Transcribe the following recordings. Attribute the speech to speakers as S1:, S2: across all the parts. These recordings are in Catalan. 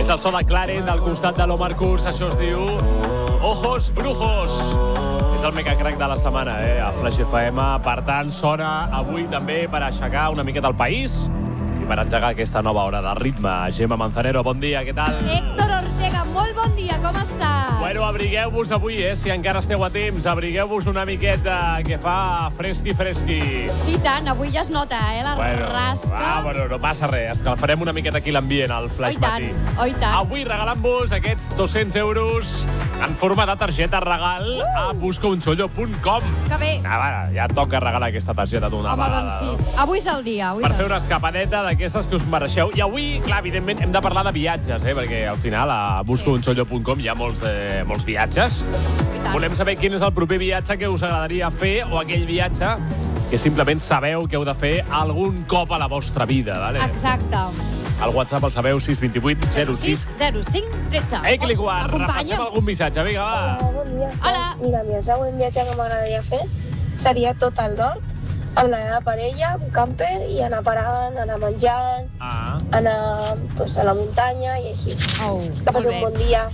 S1: És el so de Clarent del costat de l'Omar Kurz. Això es diu Ojos Brujos. És el mega crack de la setmana, a Flash FM. Per tant, sona avui també per aixecar una miqueta el país i per engegar aquesta nova hora de ritme. Gemma Manzanero, bon dia, què tal?
S2: Héctor Ortega, molt bon dia, com estàs?
S1: Bueno, abrigueu-vos avui, si encara esteu a temps. Abrigueu-vos una miqueta, que fa fresqui.
S2: Sí, tant, avui ja es nota, la rasca.
S1: Bueno, no passa res. Escalfarem una miqueta aquí l'ambient al Flash Matí.
S2: Oi tant.
S1: Avui regalant-vos aquests 200 euros en forma de targeta regal a buscaunchollo.com.
S2: Que bé.
S1: Ja toca regalar aquesta targeta d'una vegada.
S2: Home, doncs sí. Avui és el dia.
S1: Per fer una escapadeta d'aquestes que us mereixeu. I avui, clar, evidentment, hem de parlar de viatges, perquè al final a buscaunchollo.com hi ha molts viatges. Volem saber quin és el proper viatge que us agradaria fer o aquell viatge que simplement sabeu que heu de fer algun cop a la vostra vida. Vale?
S2: Exacte.
S1: Al WhatsApp el sabeu, 628 06
S2: 05 13.
S1: Ei, Cliquart, repassem algun missatge. Vinga, va.
S3: Bon dia.
S2: Hola.
S3: Mira, el següent viatge que m'agradaria fer seria tot el nord, amb la meva parella, un camper, i anar parant, anar menjant, anar a la muntanya i així. Que passi un bon dia.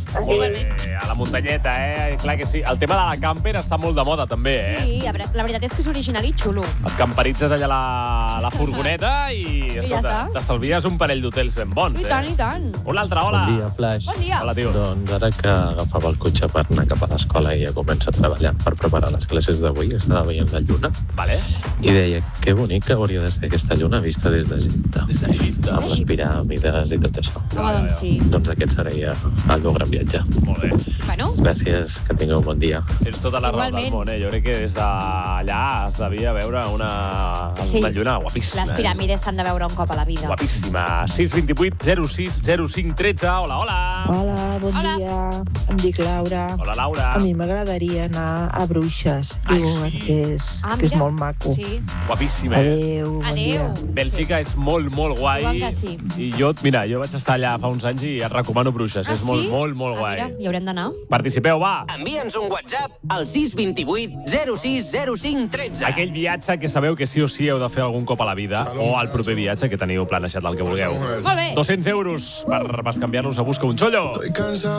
S1: A la muntanyeta, Clar que sí. El tema de la camper està molt de moda, també,
S2: Sí, la veritat és que és original i xulo.
S1: Et camperitzes allà la furgoneta i
S2: ja està.
S1: T'estalvies un parell d'hotels ben bons.
S2: I tant, i tant.
S1: Un altre, hola.
S4: Bon dia, Flash.
S2: Bon dia.
S1: Hola, tio.
S4: Doncs ara que agafava el cotxe per anar cap a l'escola i ja començo a treballar per preparar les classes d'avui, estava veient la lluna.
S1: Vale.
S4: I deia, que bonica hauria de ser aquesta lluna vista des d'Egipte.
S1: Des d'Egipte.
S4: Amb les piràmides i tot això.
S2: Home, doncs sí.
S4: Doncs aquest seria el meu gran viatge.
S1: Molt bé.
S2: Bueno.
S4: Gràcies, que tingueu un bon dia.
S1: Tens tota la raó del món, Jo crec que des d'allà es devia veure una lluna guapíssima.
S2: Les piràmides s'han de veure un cop a la vida.
S1: Guapíssima. 628 06 05 13. Hola, hola.
S5: Hola, bon dia. Em dic Laura.
S1: Hola, Laura.
S5: A mi m'agradaria anar a Bruixes. Diuen que és molt maco.
S2: Sí.
S1: Guapíssima.
S5: Adéu, bon dia.
S1: Bèlgica és molt guai.
S2: Diuen que sí.
S1: I jo, mira, jo vaig estar allà fa uns anys i et recomano Bruixes. És molt guai.
S2: Mira, hi haurem d'anar.
S1: Participeu, va.
S6: Envia'ns un WhatsApp al 628 06 05 13.
S1: Aquell viatge que sabeu que sí o sí heu de fer algun cop a la vida o al proper viatge que teniu planejat el que vulgueu.
S2: Molt bé.
S1: 200 euros per canviar-los a Busca un Chollo.